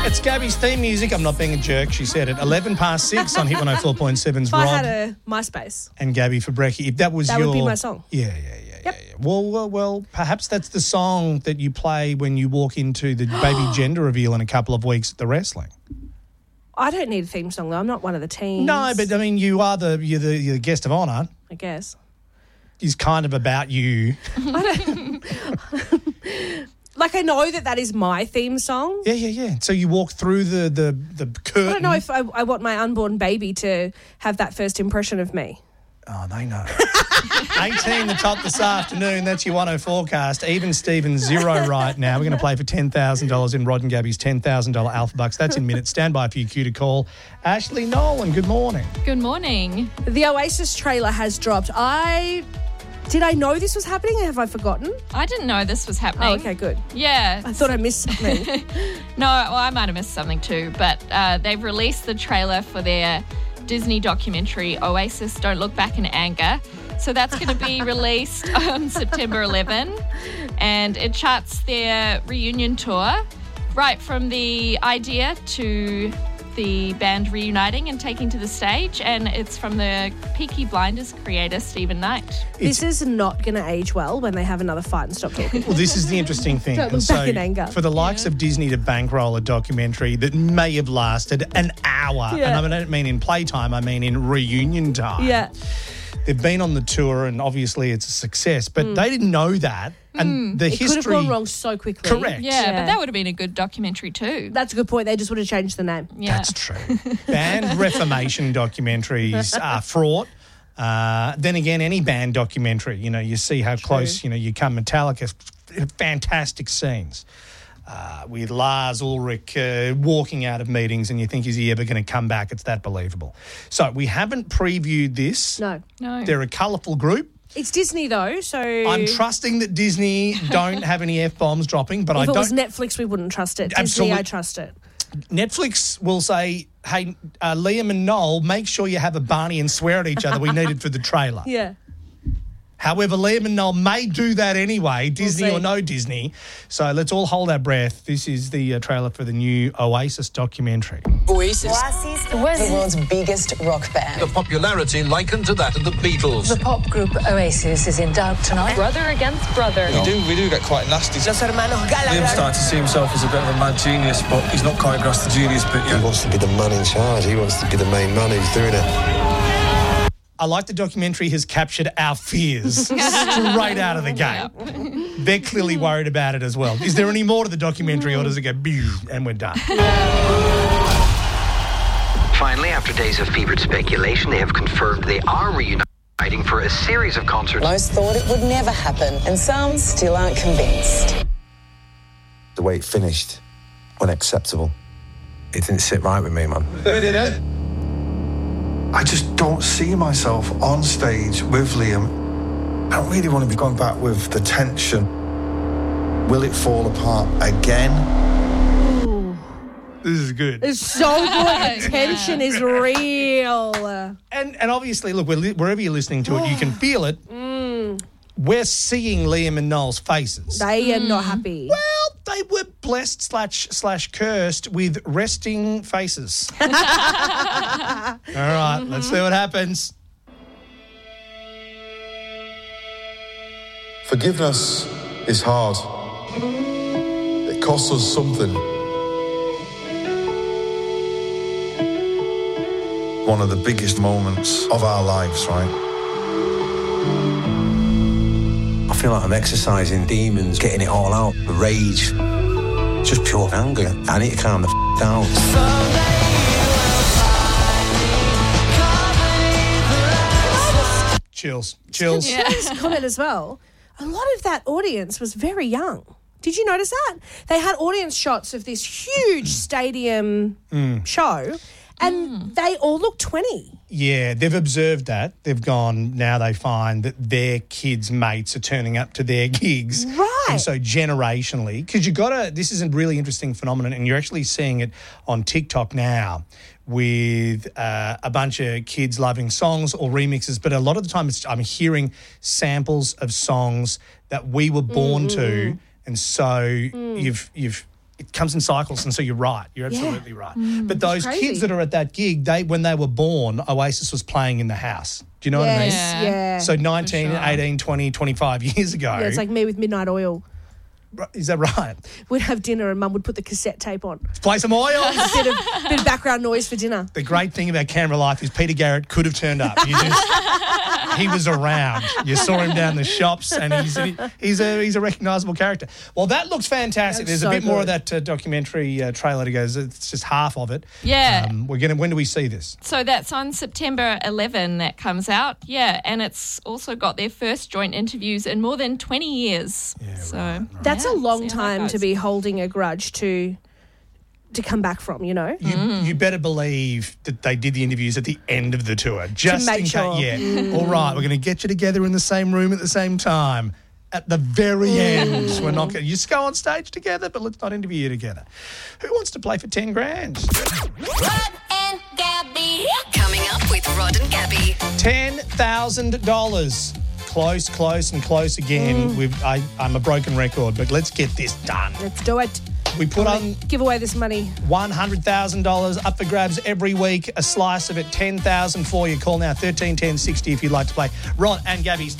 It's Gabby's theme music. I'm not being a jerk. She said it. 11 past 6 on Hit 104.7's If I Rod had a MySpace, and Gabby for brekkie. If that was that your... would be my song. Yeah. Well, perhaps that's the song that you play when you walk into the baby gender reveal in a couple of weeks at the wrestling. I don't need a theme song, though. I'm not one of the teams. No, but I mean, you're the guest of honour. I guess. Is kind of about you. Like, I know that is my theme song. Yeah. So you walk through the curtain. I don't know if I want my unborn baby to have that first impression of me. Oh, they know. 18 the top this afternoon. That's your 10 forecast. Even Steven 0 right now. We're going to play for $10,000 in Rod and Gabby's $10,000 Alpha Bucks. That's in minutes. Stand by for your cue to call. Ashley Nolan, good morning. Good morning. The Oasis trailer has dropped. Did I know this was happening? Have I forgotten? I didn't know this was happening. Oh, okay, good. Yeah. I thought I missed something. No, well, I might have missed something too, but they've released the trailer for their Disney documentary, Oasis Don't Look Back in Anger. So that's going to be released on September 11, and it charts their reunion tour, right from the idea to the band reuniting and taking to the stage, and it's from the Peaky Blinders creator, Stephen Knight. This is not going to age well when they have another fight and stop talking. Well, this is the interesting thing. Don't look back in anger. For the likes of Disney to bankroll a documentary that may have lasted an hour, Yeah. and I don't mean in playtime, I mean in reunion time. Yeah. They've been on the tour, and obviously it's a success, but they didn't know that. And the It history... could have gone wrong so quickly. Correct. Yeah, but that would have been a good documentary too. That's a good point. They just would have changed the name. Yeah. That's true. Band reformation documentaries are fraught. Then again, any band documentary, you see how close, you come. Metallica, fantastic scenes. With Lars Ulrich walking out of meetings, and you think, is he ever going to come back? It's that believable. So we haven't previewed this. No. They're a colourful group. It's Disney, though, so... I'm trusting that Disney don't have any F-bombs dropping, but if I don't... it was Netflix, we wouldn't trust it. Absolutely. Disney, I trust it. Netflix will say, hey, Liam and Noel, make sure you have a Barney and swear at each other. We need it for the trailer. Yeah. However, Liam and Noel may do that anyway, Disney or no Disney. So let's all hold our breath. This is the trailer for the new Oasis documentary. Oasis, the world's biggest rock band. The popularity likened to that of the Beatles. The pop group Oasis is in doubt tonight. Brother against brother. We do get quite nasty. Liam's starting to see himself as a bit of a mad genius, but he's not quite grasped the genius bit yet. He wants to be the man in charge. He wants to be the main man who's doing it. I like the documentary has captured our fears straight out of the gate. They're clearly worried about it as well. Is there any more to the documentary, or does it go and we're done? Finally, after days of fevered speculation, they have confirmed they are reuniting for a series of concerts. Most thought it would never happen, and some still aren't convinced. The way it finished, unacceptable. It didn't sit right with me, man. I just don't see myself on stage with Liam. I don't really want to be going back with the tension. Will it fall apart again? Ooh. This is good. It's so good. The tension is real. And obviously, look, wherever you're listening to it, you can feel it. We're seeing Liam and Noel's faces. They are not happy. Well, they were blessed slash cursed with resting faces. All right, let's see what happens. Forgiveness is hard. It costs us something. One of the biggest moments of our lives, right? I feel like I'm exercising demons, getting it all out. The rage, just pure anger. I need to calm the down. Chills. This comment as well. A lot of that audience was very young. Did you notice that? They had audience shots of this huge stadium show, and they all look 20. Yeah, they've observed that. They've gone, now they find that their kids' mates are turning up to their gigs. Right. And so generationally, because this is a really interesting phenomenon, and you're actually seeing it on TikTok now with a bunch of kids loving songs or remixes, but a lot of the time I'm hearing samples of songs that we were born to, and so you've it comes in cycles, and so you're right. You're absolutely right. But those crazy. kids that are at that gig, when they were born, Oasis was playing in the house. Do you know what I mean? Yeah. So 19, 18, 20, 25 years ago. Yeah, it's like me with Midnight Oil. Is that right? We'd have dinner and Mum would put the cassette tape on. Play some oil. bit of background noise for dinner. The great thing about Camera Life is Peter Garrett could have turned up. He was around. You saw him down the shops, and he's a recognisable character. Well, that looks fantastic. There's a bit more of that documentary trailer to go. It's just half of it. Yeah. When do we see this? So that's on September 11 that comes out. Yeah, and it's also got their first joint interviews in more than 20 years. Yeah, so right. That's a long see how that time to goes. be holding a grudge to come back from, you know? You better believe that they did the interviews at the end of the tour. Just make in case. sure. Yeah. All right, we're going to get you together in the same room at the same time. At the very end. We're not going to just go on stage together, but let's not interview you together. Who wants to play for 10 grand? Rod and Gabby. Coming up with Rod and Gabby. $10,000. Close and close again. I'm a broken record, but let's get this done. Let's do it. We put on Give away this money. $100,000 up for grabs every week. A slice of it, $10,000 for you. Call now 131060 if you'd like to play Ron and Gabby's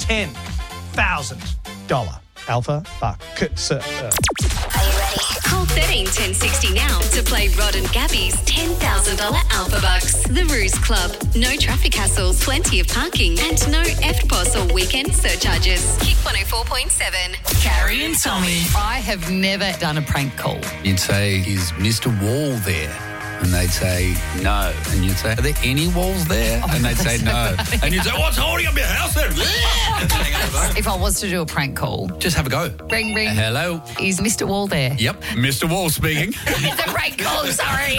$10,000 Alpha Buck. Are you ready? Call 131060 now to play Rod and Gabby's $10,000 Alpha Bucks. The Ruse Club. No traffic hassles, plenty of parking, and no EFTPOS or weekend surcharges. Kick 104.7. Carrie and Tommy. I have never done a prank call. You'd say, is Mr. Wall there? And they'd say, no. And you'd say, are there any walls there? And they'd say, no. And you'd say, what's holding up your house there? If I was to do a prank call, Just have a go. ring, ring. Hello? Is Mr. Wall there? Yep, Mr. Wall speaking. It's a prank call, sorry.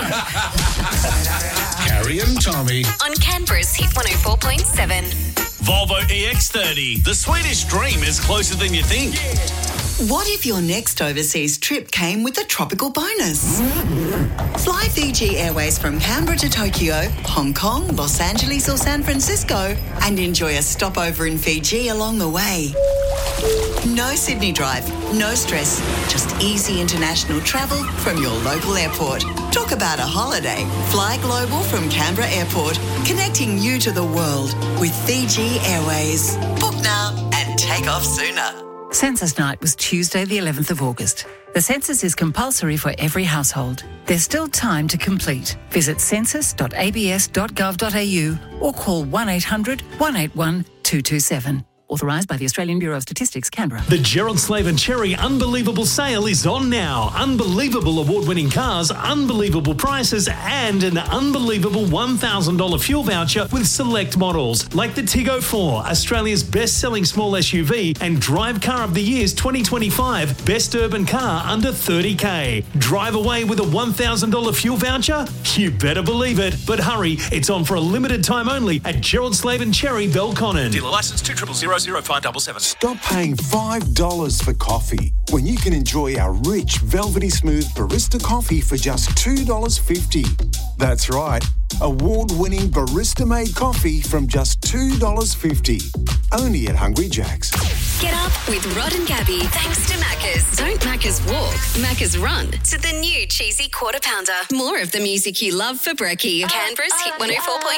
Carrie and Tommy. On Canberra's Hit 104.7. Volvo EX30. The Swedish dream is closer than you think. What if your next overseas trip came with a tropical bonus? Fly Fiji Airways from Canberra to Tokyo, Hong Kong, Los Angeles or San Francisco and enjoy a stopover in Fiji along the way. No Sydney drive, no stress, just easy international travel from your local airport. Talk about a holiday. Fly global from Canberra Airport, connecting you to the world with Fiji Airways. Book now and take off sooner. Census night was Tuesday, the 11th of August. The census is compulsory for every household. There's still time to complete. Visit census.abs.gov.au or call 1-800 181 227. Authorised by the Australian Bureau of Statistics, Canberra. The Gerald Slaven Cherry Unbelievable Sale is on now. Unbelievable award-winning cars, unbelievable prices, and an unbelievable $1,000 fuel voucher with select models like the Tiggo 4, Australia's best-selling small SUV, and Drive Car of the Year's 2025 best urban car under $30K. Drive away with a $1,000 fuel voucher? You better believe it. But hurry, it's on for a limited time only at Gerald Slaven Cherry, Belconnen. Dealer licence 2000577. Stop paying $5 for coffee when you can enjoy our rich, velvety smooth barista coffee for just $2.50. That's right, award-winning barista-made coffee from just $2.50. Only at Hungry Jack's. Get up with Rod and Gabby thanks to Macca's. Don't Macca's walk, Macca's run to the new cheesy quarter pounder. More of the music you love for brekkie. Canberra's Hit 104.7.